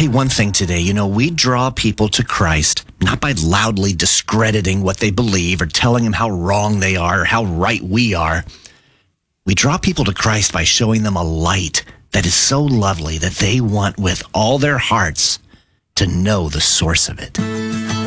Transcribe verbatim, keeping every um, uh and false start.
Hey, one thing today, you know, we draw people to Christ not by loudly discrediting what they believe or telling them how wrong they are or how right we are. We draw people to Christ by showing them a light that is so lovely that they want with all their hearts to know the source of it.